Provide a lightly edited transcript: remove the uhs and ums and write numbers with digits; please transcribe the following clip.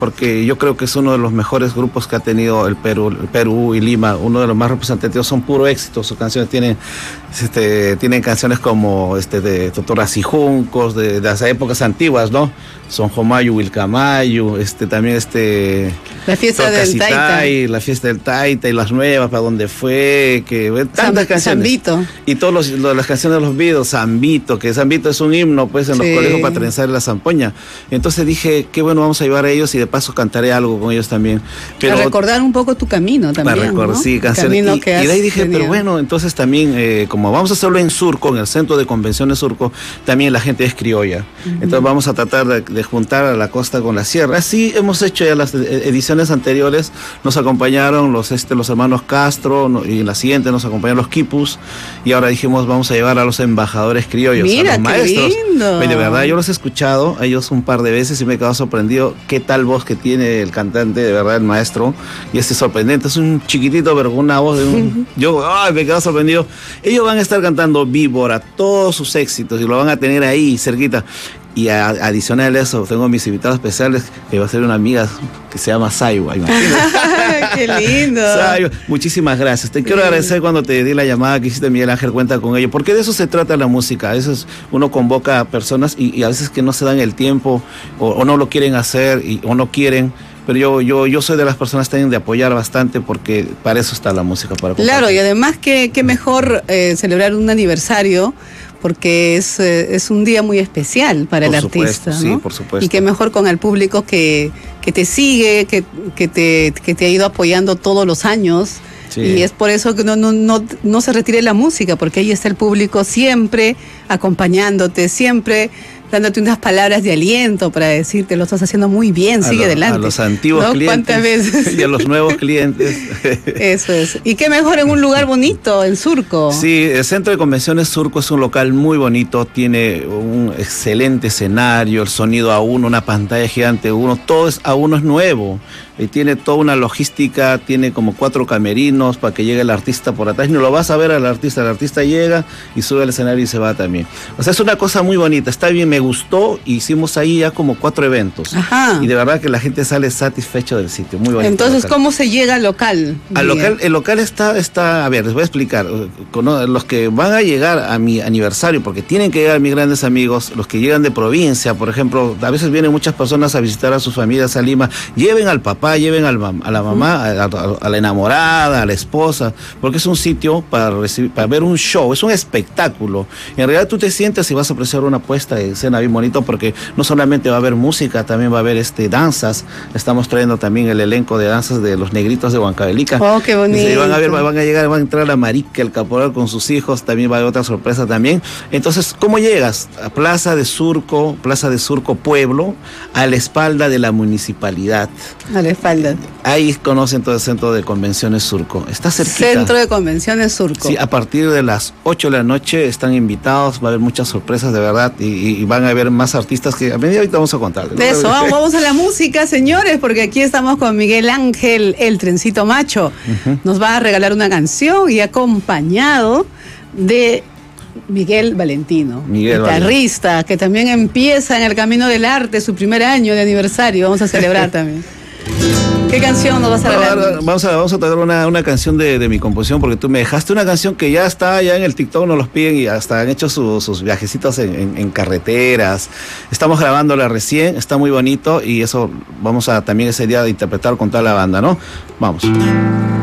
porque yo creo que es uno de los mejores grupos que ha tenido el Perú y Lima, uno de los más representativos, son puro éxito. Sus canciones tienen canciones como de Totoras y Juncos, de las épocas antiguas, ¿no? Son Jomayu, Wilcamayu, también La fiesta del Taita. La fiesta del Taita y las nuevas, para dónde fue, tantas canciones. Zambito. Y todas las canciones de los Beatles, Zambito, que Zambito es un himno, pues, en los colegios para trenzar la zampoña. Entonces dije, qué bueno, vamos a llevar a ellos y de paso cantaré algo con ellos también. Pero, para recordar un poco tu camino también, para recordar, ¿no? Sí, canciones. Y de ahí dije, pero bueno, entonces también, como vamos a hacerlo en Surco, en el Centro de Convenciones Surco, también la gente es criolla. Entonces vamos a tratar de juntar a la costa con la sierra. Así hemos hecho ya las ediciones anteriores, nos acompañaron los hermanos Castro, y en la siguiente nos acompañaron los Quipus, y ahora dijimos, vamos a llevar a los embajadores criollos, mira, a los maestros. Lindo. De verdad, yo los he escuchado a ellos un par de veces y me he quedado sorprendido qué tal voz que tiene el cantante, de verdad, el maestro, y es sorprendente, es un chiquitito pero con una voz de yo me he quedado sorprendido. Ellos van a estar cantando Víbora, todos sus éxitos, y lo van a tener ahí cerquita. Y adicional a eso, tengo mis invitados especiales, que va a ser una amiga que se llama Saiwa. ¡Qué lindo! Saiwa, muchísimas gracias. Te quiero agradecer cuando te di la llamada que hiciste, Miguel Ángel, cuenta con ello, porque de eso se trata la música. A veces uno convoca a personas y a veces que no se dan el tiempo o no lo quieren hacer o no quieren. Pero yo soy de las personas que tienen de apoyar bastante, porque para eso está la música. Para claro, y además qué mejor celebrar un aniversario, porque es un día muy especial para el artista, ¿no? Sí, por supuesto. Y qué mejor con el público que te sigue, que te ha ido apoyando todos los años. Sí. Y es por eso que no se retire la música, porque ahí está el público siempre acompañándote, siempre dándote unas palabras de aliento para decirte, lo estás haciendo muy bien, sigue adelante. A los antiguos clientes. ¿Cuántas veces? Y a los nuevos clientes. Eso es. Y qué mejor en un lugar bonito, en Surco. Sí, el Centro de Convenciones Surco es un local muy bonito, tiene un excelente escenario, el sonido A1, una pantalla gigante A1, todo es A1, es nuevo. Y tiene toda una logística, tiene como 4 camerinos para que llegue el artista por atrás. No lo vas a ver al artista, el artista llega y sube al escenario y se va también. O sea, es una cosa muy bonita, está bien, me gustó. Hicimos ahí ya como 4 eventos. Ajá. Y de verdad que la gente sale satisfecho del sitio, muy bonito. Entonces, ¿cómo se llega al local? El local está, a ver, les voy a explicar. Los que van a llegar a mi aniversario, porque tienen que llegar mis grandes amigos, los que llegan de provincia, por ejemplo, a veces vienen muchas personas a visitar a sus familias a Lima, lleven al papá, lleven a la mamá, a la enamorada, a la esposa, porque es un sitio para ver un show, es un espectáculo. En realidad tú te sientes y vas a apreciar una puesta de escena bien bonito, porque no solamente va a haber música, también va a haber danzas. Estamos trayendo también el elenco de danzas de los negritos de Huancavelica. Oh, qué bonito. Van a entrar la Marica, el caporal con sus hijos, también va a haber otra sorpresa también. Entonces, ¿cómo llegas? A Plaza de Surco Pueblo, a la espalda de la municipalidad. A la espalda. Ahí conocen todo el Centro de Convenciones Surco. Está cerquita. Centro de Convenciones Surco. Sí, a partir de las 8 de la noche están invitados, va a haber muchas sorpresas de verdad y van a haber más artistas que a medida ahorita vamos a contar. De eso, vamos a la música, señores, porque aquí estamos con Miguel Ángel, el trencito macho. Nos va a regalar una canción y acompañado de Miguel Valentino, guitarrista, que también empieza en el camino del arte, su primer año de aniversario. Vamos a celebrar también. ¿Qué canción nos vas a regalar? Vamos a tocar una canción de mi composición, porque tú me dejaste una canción que ya está en el TikTok, nos los piden y hasta han hecho sus viajecitos en carreteras. Estamos grabándola recién, está muy bonito y eso vamos a también ese día de interpretar con toda la banda, ¿no? Vamos.